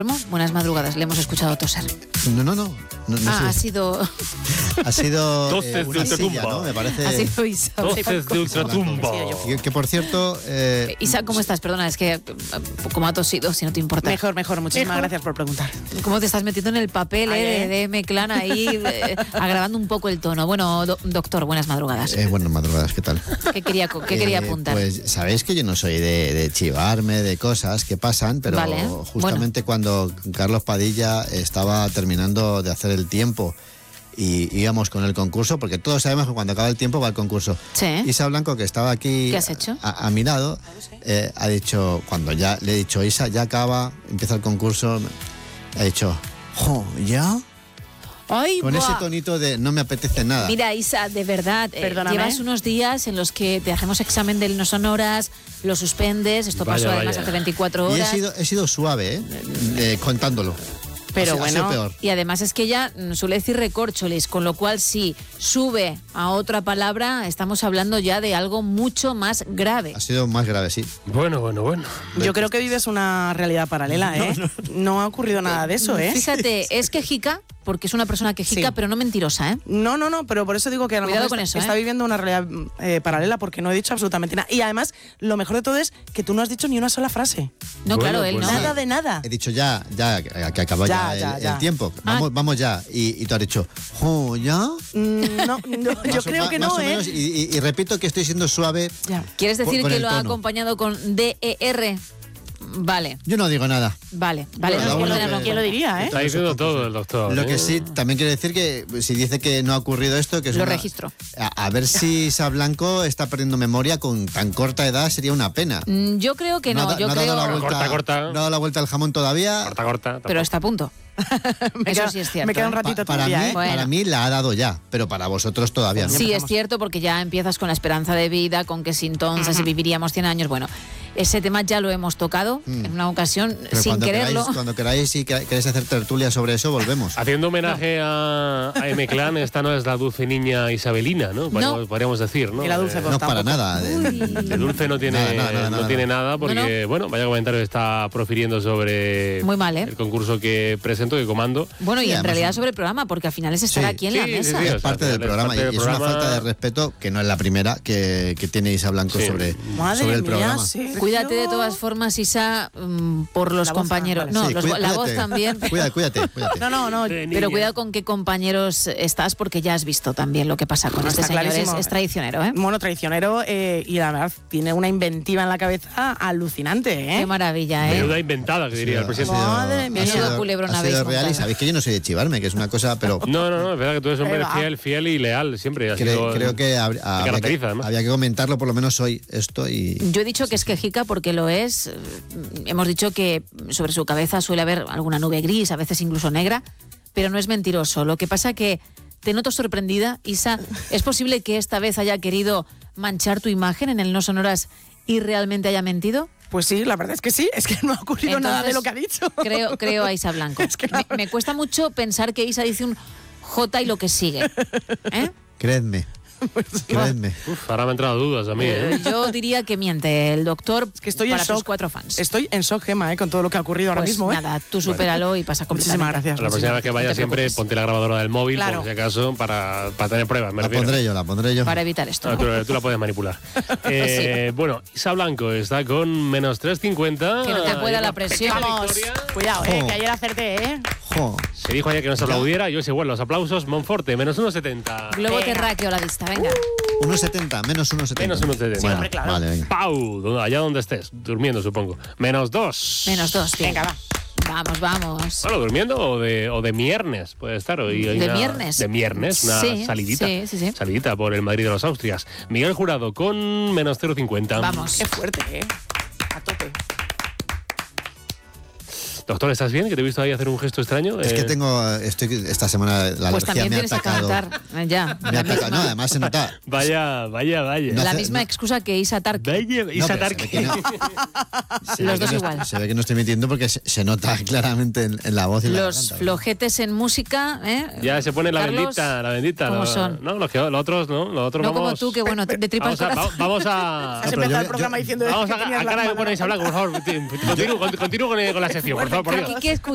Buenas madrugadas, le hemos escuchado toser. No ha sido... Ha sido Doces de una ultratumba, silla, ¿no? Me parece... Ha sido Isa. Doces de ultratumba. Que por cierto... Isa, ¿cómo estás? Perdona, es que como ha tosido, si no te importa. Mejor. Muchísimas gracias por preguntar. ¿Cómo te estás metiendo en el papel de M-Clan ahí, agravando un poco el tono? Bueno, doctor, buenas madrugadas. Buenas madrugadas, ¿qué tal? ¿Qué quería apuntar? Pues sabéis que yo no soy de chivarme de cosas que pasan, pero vale, justamente cuando Carlos Padilla estaba terminando de hacer el tiempo y íbamos con el concurso, porque todos sabemos que cuando acaba el tiempo va el concurso. Sí. Isa Blanco, que estaba aquí... ¿Qué has hecho? A mi lado, ha dicho, cuando ya le he dicho, Isa, ya acaba, empieza el concurso, ha dicho, ¡jo, ya! Ay, con ese tonito de no me apetece nada. Mira, Isa, de verdad, llevas unos días en los que te hacemos examen del no sonoras, lo suspendes, esto pasó además hace 24 horas. Y he sido suave, contándolo. Pero ha sido peor. Y además es que ella suele decir recorcholis, con lo cual si sube a otra palabra, estamos hablando ya de algo mucho más grave. Ha sido más grave, sí. Bueno. Yo creo que vives una realidad paralela, ¿eh? No ha ocurrido nada de eso, ¿eh? Fíjate, es quejica, porque es una persona quejica, sí, pero no mentirosa, ¿eh? No, pero por eso digo que a lo Cuidado mejor con eso, está viviendo una realidad paralela, porque no he dicho absolutamente nada. Y además, lo mejor de todo es que tú no has dicho ni una sola frase. No, bueno, claro, él pues no. Nada de nada. He dicho ya que acabó el tiempo. Vamos ya. Y tú has dicho, ¡jo, ya! No, yo creo que no, ¿eh? Y repito que estoy siendo suave. Ya. ¿Quieres decir con que el lo ha tono. acompañado con DER? Vale. Yo no digo nada. Bueno, ¿Quién lo diría, eh? Está diciendo todo el doctor. Lo que sí, también quiere decir que si dice que no ha ocurrido esto, que es lo registro. A ver si Isa Blanco está perdiendo memoria con tan corta edad, sería una pena. Yo creo que no. No ha dado la vuelta, Corta. No ha dado la vuelta al jamón todavía. Corta. Pero está a punto. Eso sí es cierto. Me queda un ratito Para todavía, mí, para mí la ha dado ya, pero para vosotros todavía no. Sí, es cierto, porque ya empiezas con la esperanza de vida, con que si entonces si viviríamos 100 años. Bueno, ese tema ya lo hemos tocado en una ocasión Pero sin quererlo. Cuando queráis y queréis hacer tertulia sobre eso, volvemos. Haciendo homenaje a M-Clan, esta no es la dulce niña Isabelina, ¿no? Podríamos decir, ¿no? Y la dulce No, para nada. De dulce no tiene nada porque, bueno, vaya comentario que está profiriendo sobre Muy mal, el concurso que presento, que comando. Bueno, y Sí, en además realidad sobre el programa, porque al final es estar aquí en la mesa. Sí, Es parte del programa y es una falta de respeto que no es la primera que tiene Isa Blanco sobre el programa. Sí. Cuídate de todas formas, Isa, por los La voz, compañeros. vale. No, Sí, la voz también. Cuídate. No. Pero cuidado con qué compañeros estás, porque ya has visto también lo que pasa con este Está señor. clarísimo. Es traicionero, ¿eh? Bueno, traicionero y la verdad tiene una inventiva en la cabeza alucinante, ¿eh? Qué maravilla, ¿eh? Menuda inventada, que diría el presidente. Madre mía. Menudo culebrón ha habéis sido real y montado. sabéis que yo no soy de chivarme, que es una cosa, pero No, es verdad que tú eres un hombre Ahí va. fiel y leal siempre. creo que caracteriza, además. había que comentarlo por lo menos hoy esto y... Yo he dicho que es quejica porque lo es. Hemos dicho que sobre su cabeza suele haber alguna nube gris, a veces incluso negra, pero no es mentiroso. Lo que pasa que te noto sorprendida, Isa. ¿Es posible que esta vez haya querido manchar tu imagen en el No Sonoras y realmente haya mentido? Pues sí, la verdad es que sí, es que no ha ocurrido nada de lo que ha dicho. Creo a Isa Blanco. Es que me cuesta mucho pensar que Isa dice un J y lo que sigue. Creedme. Uf, ahora me han entrado dudas a mí, ¿eh? Yo diría que miente el doctor Que estoy para en shock. tus 4 fans. Estoy en shock, Gemma, con todo lo que ha ocurrido ahora Pues mismo. nada, tú supéralo y pasa completamente. Muchísimas gracias. La próxima vez que vaya No te siempre preocupes. ponte la grabadora del móvil, Claro. por si acaso, para tener pruebas. Me La refiero. pondré yo. Para evitar esto. Ah, ¿no? tú la puedes manipular. Bueno, Isa Blanco está con menos 3,50. Que no te pueda la presión. Vamos, cuidado, que ayer acerté, ¿eh? Jo. Se dijo ayer que no se aplaudiera, yo es igual, los aplausos. Monforte, menos 1,70. Globo Venga. terráqueo a la vista, venga. 1,70, menos 1,70. Menos 1,70. Bueno, Hombre, claro. vale, venga. Pau, allá donde estés, durmiendo supongo. Menos 2. Menos 2, bien. Venga, va. Vamos. Bueno, durmiendo o de viernes puede estar hoy. ¿De viernes? De viernes, una Sí, salidita. sí. Salidita por el Madrid de los Austrias. Miguel Jurado con menos 0,50. Vamos. Qué fuerte, ¿eh? A tope. Doctor, ¿estás bien? Que te he visto ahí hacer un gesto extraño. Es que esta semana la Pues alergia también me ha tienes que atacado. cantar. Ya. Me ha atacado. No, además se nota. Vaya. No La hace- misma no- excusa que Isa Tark. Vaya, No, Isa pero se ve que no. Se Los ve que dos no- igual. Se ve que no estoy mintiendo porque se nota claramente en la voz y la Los garganta. flojetes en música, ¿eh? Ya se pone la Carlos, bendita. ¿cómo No, son? No, los otros no. Los otros No vamos, como tú, que bueno, de tripas Vamos a Has pero empezado yo- el programa diciendo Vamos que a tenías la cara que mano. ponéis a hablar, por favor. Continúo con la sección, por favor, por Dios. Aquí que